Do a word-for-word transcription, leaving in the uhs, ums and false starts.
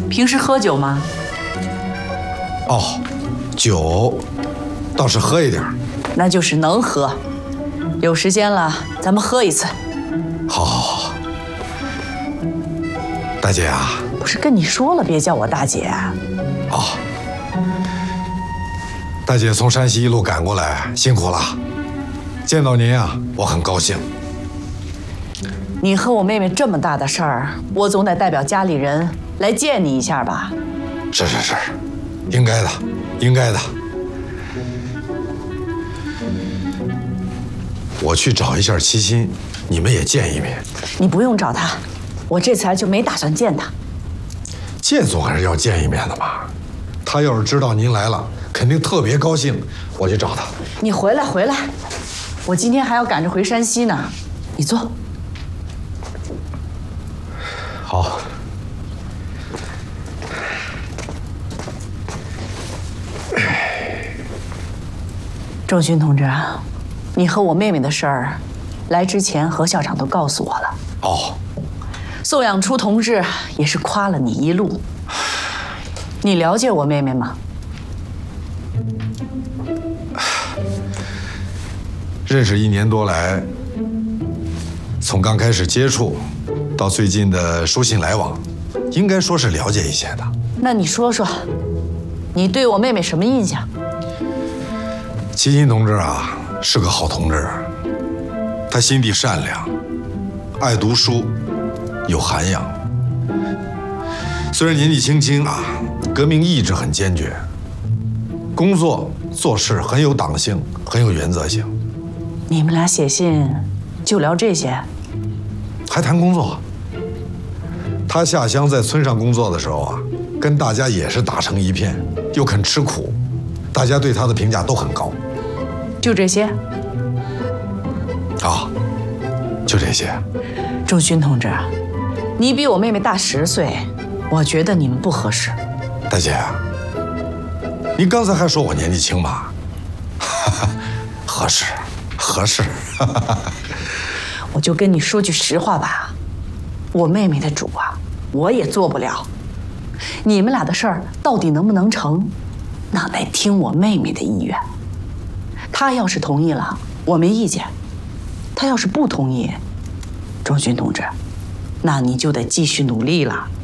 平时喝酒吗？ 哦，酒倒是喝一点。 那就是能喝。有时间了，咱们喝一次。 好，好，好。大姐啊， 不是跟你说了别叫我大姐啊？ 哦，大姐从山西一路赶过来，辛苦了。见到您啊，我很高兴。 你和我妹妹这么大的事儿，我总得代表家里人来见你一下吧？ 是是是，应该的，应该的。我去找一下七心，你们也见一面。 你不用找他，我这次来就没打算见他。 见总还是要见一面的嘛。他要是知道您来了，肯定特别高兴。我去找他。 你回来回来，我今天还要赶着回山西呢。你坐。 好。 仲勋同志，你和我妹妹的事儿，来之前何校长都告诉我了。 哦。 宋养初同志也是夸了你一路。你了解我妹妹吗？ 认识一年多来，从刚开始接触，到最近的书信来往，应该说是了解一些的。 那你说说，你对我妹妹什么印象？ 齐心同志啊，是个好同志，他心地善良，爱读书，有涵养。虽然年纪轻轻啊，革命意志很坚决，工作做事很有党性，很有原则性。 你们俩写信就聊这些？ 还谈工作？他下乡在村上工作的时候啊，跟大家也是打成一片，又肯吃苦，大家对他的评价都很高。 就这些？ 啊，就这些。 仲勋同志，你比我妹妹大十岁，我觉得你们不合适。 大姐，您刚才还说我年纪轻嘛，合适，合适。 我就跟你说句实话吧，我妹妹的主啊，我也做不了。你们俩的事儿到底能不能成，那得听我妹妹的意愿。她要是同意了，我没意见；她要是不同意，仲勋同志，那你就得继续努力了。